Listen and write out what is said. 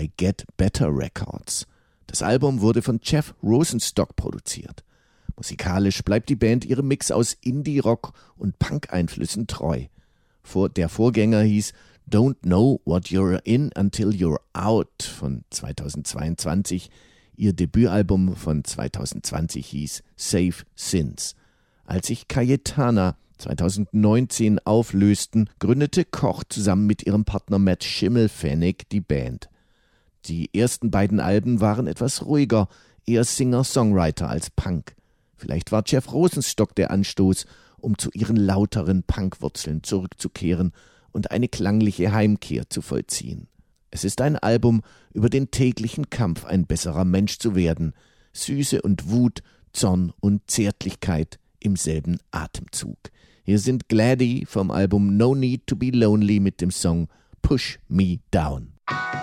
bei Get Better Records. Das Album wurde von Jeff Rosenstock produziert. Musikalisch bleibt die Band ihrem Mix aus Indie-Rock und Punk-Einflüssen treu. Der Vorgänger hieß Don't Know What You're In Until You're Out von 2022. Ihr Debütalbum von 2020 hieß Save Sins. Als sich Cayetana 2019 auflösten, gründete Koch zusammen mit ihrem Partner Matt Schimmelpfennig die Band. Die ersten beiden Alben waren etwas ruhiger, eher Singer-Songwriter als Punk. Vielleicht war Jeff Rosenstock der Anstoß, um zu ihren lauteren Punkwurzeln zurückzukehren und eine klangliche Heimkehr zu vollziehen. Es ist ein Album über den täglichen Kampf, ein besserer Mensch zu werden. Süße und Wut, Zorn und Zärtlichkeit im selben Atemzug. Hier sind Gladdy vom Album No Need to Be Lonely mit dem Song Push Me Down.